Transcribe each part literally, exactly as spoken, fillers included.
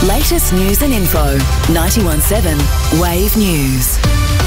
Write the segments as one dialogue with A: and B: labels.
A: Latest news and info. ninety-one point seven Wave News.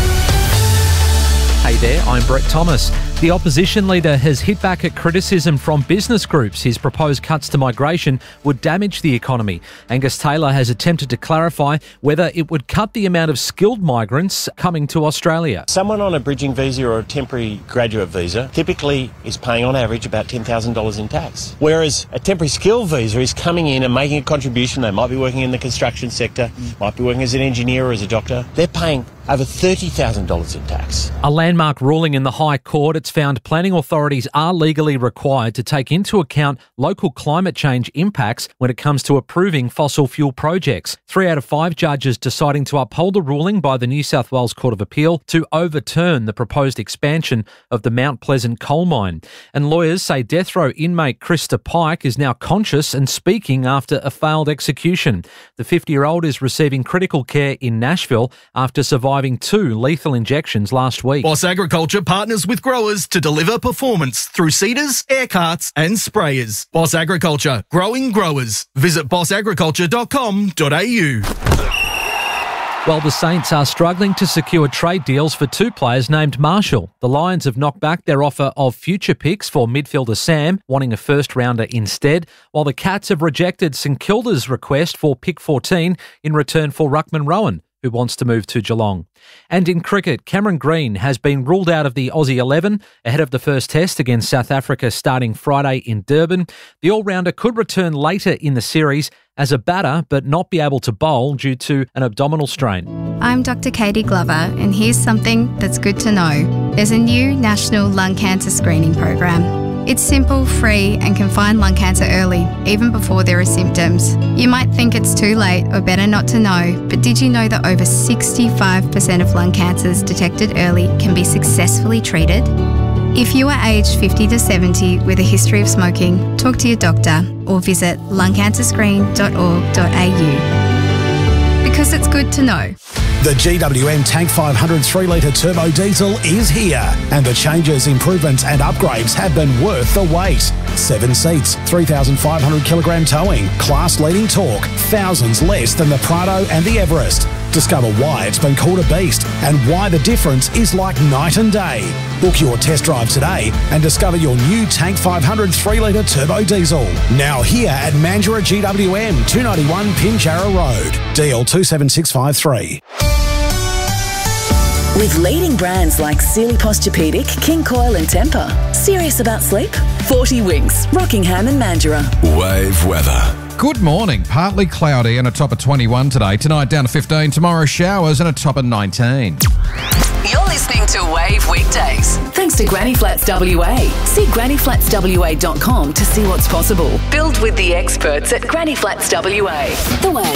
B: Hey there, I'm Brett Thomas. The opposition leader has hit back at criticism from business groups his proposed cuts to migration would damage the economy. Angus Taylor has attempted to clarify whether it would cut the amount of skilled migrants coming to Australia.
C: Someone on a bridging visa or a temporary graduate visa typically is paying on average about ten thousand dollars in tax, whereas a temporary skill visa is coming in and making a contribution. They might be working in the construction sector, might be working as an engineer or as a doctor. They're paying over thirty thousand dollars in tax.
B: A landmark ruling in the High Court, it's found planning authorities are legally required to take into account local climate change impacts when it comes to approving fossil fuel projects. Three out of five judges deciding to uphold the ruling by the New South Wales Court of Appeal to overturn the proposed expansion of the Mount Pleasant coal mine. And lawyers say death row inmate Krista Pike is now conscious and speaking after a failed execution. The fifty-year-old is receiving critical care in Nashville after surviving two lethal injections last week.
D: Boss Agriculture partners with growers to deliver performance through seeders, air carts and sprayers. Boss Agriculture, growing growers. Visit boss agriculture dot com dot a u.
B: Well, the Saints are struggling to secure trade deals for two players named Marshall. The Lions have knocked back their offer of future picks for midfielder Sam, wanting a first-rounder instead, while the Cats have rejected St Kilda's request for pick fourteen in return for Ruckman Rowan, who wants to move to Geelong. And in cricket, Cameron Green has been ruled out of the Aussie eleven ahead of the first test against South Africa starting Friday in Durban. The all-rounder could return later in the series as a batter but not be able to bowl due to an abdominal strain.
E: I'm Doctor Katie Glover, and here's something that's good to know. There's a new national lung cancer screening program. It's simple, free, and can find lung cancer early, even before there are symptoms. You might think it's too late or better not to know, but did you know that over sixty-five percent of lung cancers detected early can be successfully treated? If you are aged fifty to seventy with a history of smoking, talk to your doctor or visit lung cancer screen dot org dot a u. Because it's good to know.
F: The G W M Tank five hundred three litre turbo diesel is here, and the changes, improvements and upgrades have been worth the wait. Seven seats, three thousand five hundred kilogram towing, class-leading torque, thousands less than the Prado and the Everest. Discover why it's been called a beast and why the difference is like night and day. Book your test drive today and discover your new Tank five hundred three litre turbo diesel. Now here at Mandurah G W M, two ninety-one Pinjarra Road. D L two seven six five three.
A: With leading brands like Sealy Posturepedic, King Coil and Tempur. Serious about sleep? forty Winks, Rockingham and Mandurah.
G: Wave weather. Good morning. Partly cloudy and a top of twenty-one today. Tonight down to fifteen. Tomorrow showers and a top of nineteen.
A: You're listening to Wave Weekdays. Thanks to Granny Flats W A. See granny flats w a dot com to see what's possible. Build with the experts at Granny Flats W A. The Wave.